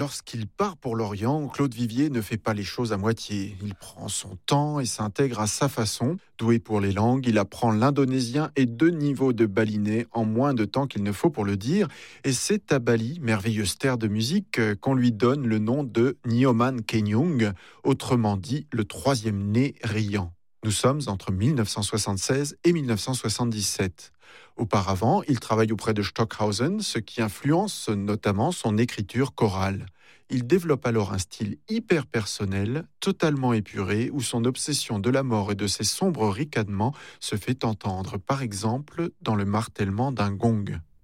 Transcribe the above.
lorsqu'il part pour l'Orient, Claude Vivier ne fait pas les choses à moitié. Il prend son temps et s'intègre à sa façon. Doué pour les langues, il apprend l'indonésien et 2 niveaux de balinais en moins de temps qu'il ne faut pour le dire. Et c'est à Bali, merveilleuse terre de musique, qu'on lui donne le nom de Nyoman Kenyung, autrement dit le troisième né riant. Nous sommes entre 1976 et 1977. Auparavant, il travaille auprès de Stockhausen, ce qui influence notamment son écriture chorale. Il développe alors un style hyper personnel, totalement épuré, où son obsession de la mort et de ses sombres ricanements se fait entendre, par exemple, dans le martèlement d'un gong.